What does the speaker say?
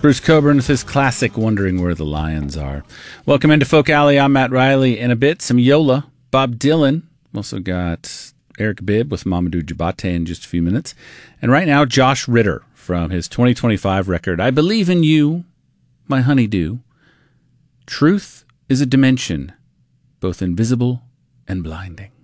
Bruce Coburn with his classic Wondering Where the Lions Are. Welcome into Folk Alley. I'm Matt Riley. In a bit, some Yola, Bob Dylan. Also got Eric Bibb with Mamadou Diabate in just a few minutes. And right now, Josh Ritter from his 2025 record, I Believe in You, My Honeydew. Truth is a dimension, both invisible and blinding.